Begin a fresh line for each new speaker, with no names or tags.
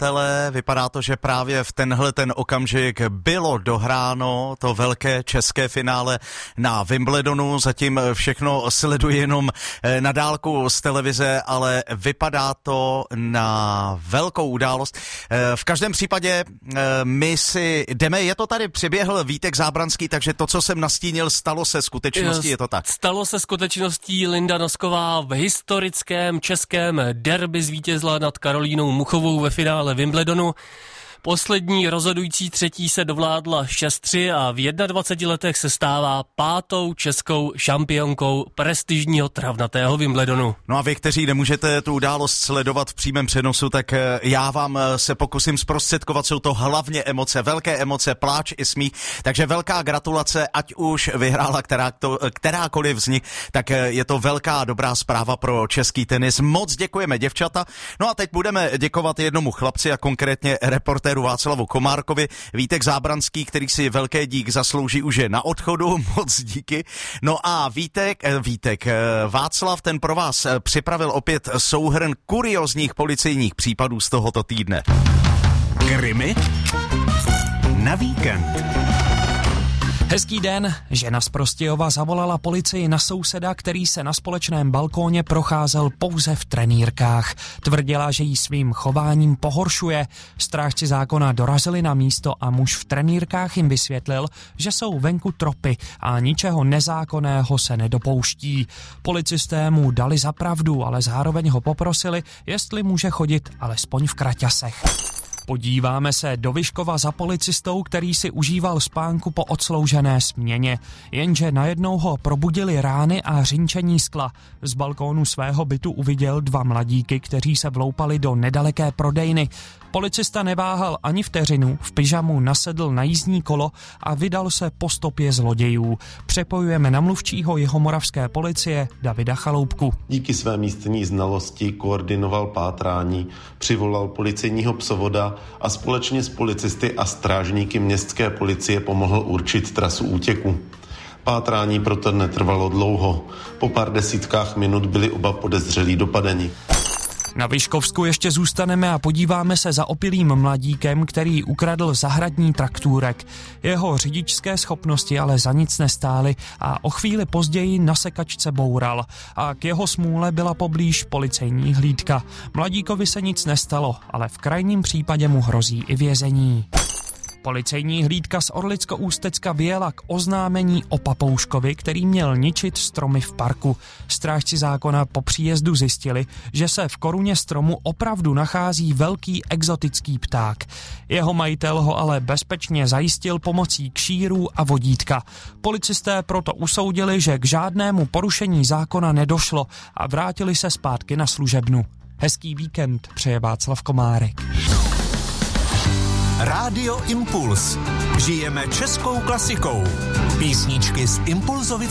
přátelé, vypadá to, že právě v ten okamžik bylo dohráno to velké české finále na Wimbledonu. Zatím všechno sleduji jenom na dálku z televize, ale vypadá to na velkou událost. V každém případě my si jdeme, je to tady, přiběhl Vítek Zábranský, takže to, co jsem nastínil, stalo se skutečností, je to tak?
Stalo se skutečností. Linda Nosková v historickém českém derby zvítězila nad Karolínou Muchovou ve finále Wimbledonu. Poslední rozhodující třetí se dovládla 6-3 a v 21 letech se stává 5. českou šampionkou prestižního travnatého Wimbledonu.
No a vy, kteří nemůžete tu událost sledovat v přímém přenosu, tak já vám se pokusím zprostředkovat, jsou to hlavně emoce, velké emoce, pláč i smích, takže velká gratulace, ať už vyhrála kterákoliv z nich, tak je to velká dobrá zpráva pro český tenis. Moc děkujeme, děvčata. No a teď budeme děkovat jednomu chlapci a konkrétně reportéru Václavu Komárkovi. Vítek Zábranský, který si velké dík zaslouží, už je na odchodu, moc díky. No a Vítek, Václav, ten pro vás připravil opět souhrn kuriózních policejních případů z tohoto týdne.
Krimi na víkend.
Hezký den. Žena z Prostějova zavolala policii na souseda, který se na společném balkóně procházel pouze v trenýrkách. Tvrdila, že jí svým chováním pohoršuje. Strážci zákona dorazili na místo a muž v trenýrkách jim vysvětlil, že jsou venku tropy a ničeho nezákonného se nedopouští. Policisté mu dali za pravdu, ale zároveň ho poprosili, jestli může chodit alespoň v kraťasech. Podíváme se do Vyškova za policistou, který si užíval spánku po odsloužené směně. Jenže najednou ho probudili rány a řinčení skla. Z balkónu svého bytu uviděl 2 mladíky, kteří se vloupali do nedaleké prodejny. Policista neváhal ani vteřinu, v pyžamu nasedl na jízdní kolo a vydal se po stopě zlodějů. Přepojujeme na mluvčího jihomoravské policie Davida Chaloupku.
Díky své místní znalosti koordinoval pátrání, přivolal policejního psovoda a společně s policisty a strážníky městské policie pomohl určit trasu útěku. Pátrání proto netrvalo dlouho. Po pár desítkách minut byli oba podezřelí dopadeni.
Na Vyškovsku ještě zůstaneme a podíváme se za opilým mladíkem, který ukradl zahradní traktůrek. Jeho řidičské schopnosti ale za nic nestály a o chvíli později na sekačce boural. A k jeho smůle byla poblíž policejní hlídka. Mladíkovi se nic nestalo, ale v krajním případě mu hrozí i vězení. Policejní hlídka z Orlicko-Ústecka vyjela k oznámení o papouškovi, který měl ničit stromy v parku. Strážci zákona po příjezdu zjistili, že se v koruně stromu opravdu nachází velký exotický pták. Jeho majitel ho ale bezpečně zajistil pomocí kšírů a vodítka. Policisté proto usoudili, že k žádnému porušení zákona nedošlo a vrátili se zpátky na služebnu. Hezký víkend přeje Václav Komárek.
Rádio Impuls. Žijeme českou klasikou. Písničky z Impulzovy